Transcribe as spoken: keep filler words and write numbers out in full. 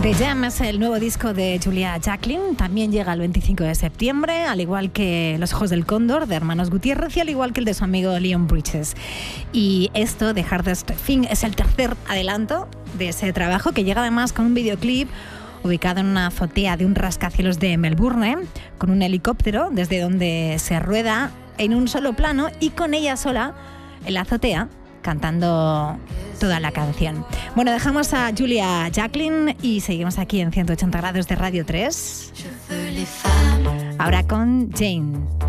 The Jam es el nuevo disco de Julia Jacklin, también llega el veinticinco de septiembre, al igual que Los Ojos del Cóndor de Hermanos Gutiérrez y al igual que el de su amigo Leon Bridges. Y esto, The Hardest Thing, es el tercer adelanto de ese trabajo, que llega además con un videoclip ubicado en una azotea de un rascacielos de Melbourne, con un helicóptero desde donde se rueda en un solo plano y con ella sola en la azotea cantando toda la canción. Bueno, dejamos a Julia Jacklin y seguimos aquí en ciento ochenta grados de Radio tres. Ahora con Jane.